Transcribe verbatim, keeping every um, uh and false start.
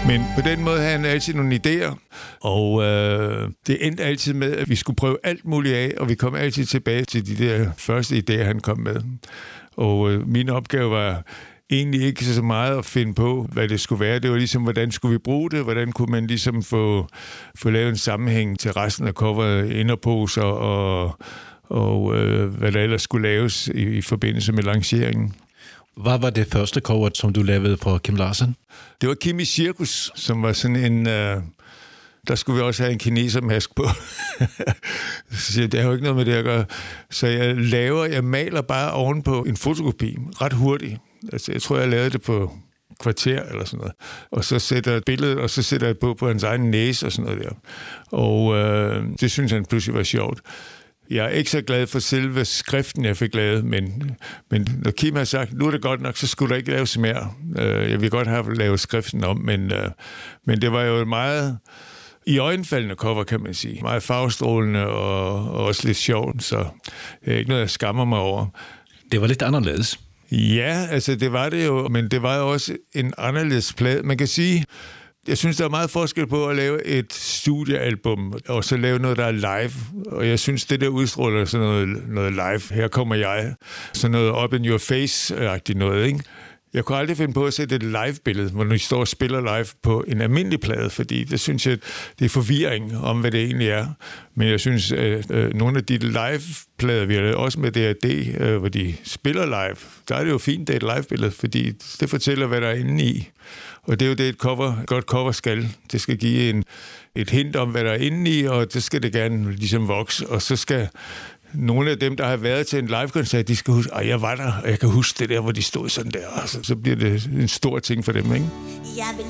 Men på den måde havde han altid nogle idéer, og øh, det endte altid med, at vi skulle prøve alt muligt af, og vi kom altid tilbage til de der første idéer, han kom med. Og øh, min opgave var egentlig ikke så meget at finde på, hvad det skulle være. Det var ligesom, hvordan skulle vi bruge det? Hvordan kunne man ligesom få, få lavet en sammenhæng til resten af coveret, inderposer og, og øh, hvad der ellers skulle laves i, i forbindelse med lanceringen. Hvad var det første cover, som du lavede for Kim Larsen? Det var Kim i Cirkus, som var sådan en... Øh, der skulle vi også have en kinesermask på. Så det har jo ikke noget med det at gøre. Så jeg laver, jeg maler bare ovenpå en fotokopi, ret hurtigt. Altså, jeg tror, jeg lavede det på kvarter eller sådan noget. Og så sætter jeg et billede, og så sætter jeg et på på hans egen næse og sådan noget der. Og øh, det synes han pludselig var sjovt. Jeg er ikke så glad for selve skriften, jeg fik lavet, men, men når Kim har sagt, nu er det godt nok, så skulle der ikke laves mere. Jeg vil godt have lavet skriften om, men, men det var jo meget i øjenfaldende cover, kan man sige. Meget farvestrålende og, og også lidt sjovt, så det er ikke noget, jeg skammer mig over. Det var lidt anderledes. Ja, altså det var det jo, men det var jo også en anderledes plade. Man kan sige, jeg synes, der er meget forskel på at lave et studiealbum, og så lave noget, der er live. Og jeg synes, det der udstråler sådan noget, noget live. Her kommer jeg. Sådan noget up in your face-agtigt noget, ikke? Jeg kunne aldrig finde på at sætte et live-billede, hvor de står og spiller live på en almindelig plade, fordi det synes jeg, det er forvirring om, hvad det egentlig er. Men jeg synes, at øh, nogle af de live-plader, vi har lavet, også med D R D, øh, hvor de spiller live, der er det jo fint, det er et live-billede, fordi det fortæller, hvad der er inde i. Og det er jo det, et cover, et godt cover skal. Det skal give en, et hint om, hvad der er inde i, og det skal det gerne ligesom vokse. Og så skal nogle af dem, der har været til en live-koncert, de skal huske, at jeg var der, og jeg kan huske det der, hvor de stod sådan der. Og så, så bliver det en stor ting for dem, ikke?